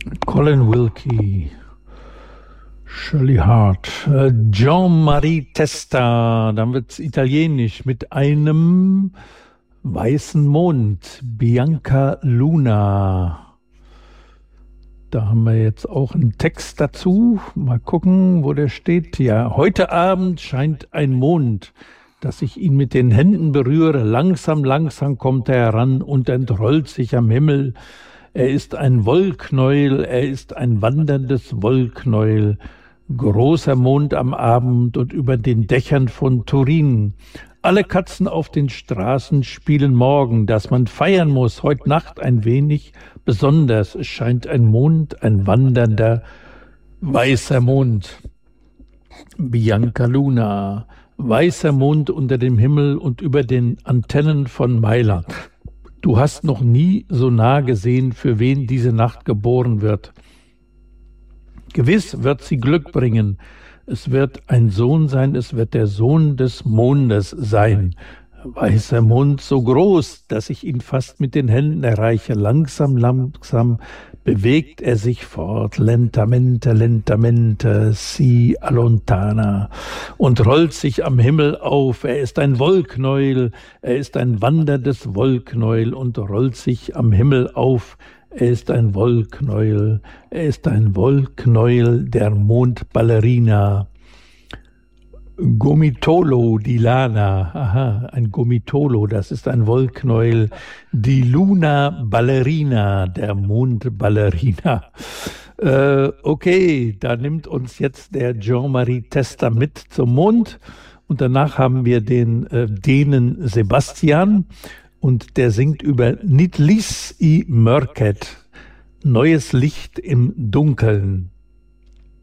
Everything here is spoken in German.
Colin Wilkie, Shirley Hart, Jean-Marie Testa, dann wird's italienisch mit einem weißen Mond, Bianca Luna. Da haben wir jetzt auch einen Text dazu. Mal gucken, wo der steht. Ja, heute Abend scheint ein Mond, dass ich ihn mit den Händen berühre. Langsam, langsam kommt er heran und entrollt sich am Himmel. Er ist ein Wollknäuel, er ist ein wanderndes Wollknäuel. Großer Mond am Abend und über den Dächern von Turin. Alle Katzen auf den Straßen spielen morgen, dass man feiern muss, heute Nacht ein wenig. Besonders es scheint ein Mond, ein wandernder, weißer Mond. Bianca Luna, weißer Mond unter dem Himmel und über den Antennen von Mailand. Du hast noch nie so nah gesehen, für wen diese Nacht geboren wird. Gewiss wird sie Glück bringen. Es wird ein Sohn sein, es wird der Sohn des Mondes sein. Weißer Mond so groß, dass ich ihn fast mit den Händen erreiche. Langsam, langsam bewegt er sich fort. Lentamente, lentamente, si allontana. Und rollt sich am Himmel auf. Er ist ein Wollknäuel, er ist ein wanderndes Wollknäuel und rollt sich am Himmel auf. Er ist ein Wollknäuel, er ist ein Wollknäuel der Mondballerina. Gomitolo di Lana, aha, ein Gomitolo, das ist ein Wollknäuel. Die Luna Ballerina, der Mondballerina. Okay, da nimmt uns jetzt der Jean-Marie Testa mit zum Mond und danach haben wir den Dänen Sebastian und der singt über Nytt lys i mörkret, neues Licht im Dunkeln.